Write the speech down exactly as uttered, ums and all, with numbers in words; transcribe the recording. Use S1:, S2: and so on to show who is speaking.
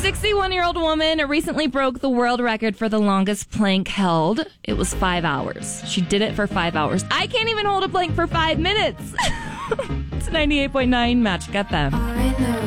S1: sixty-one-year-old woman recently broke the world record for the longest plank held. It was five hours. She did it for five hours. I can't even hold a plank for five minutes. It's ninety-eight point nine Magic F M.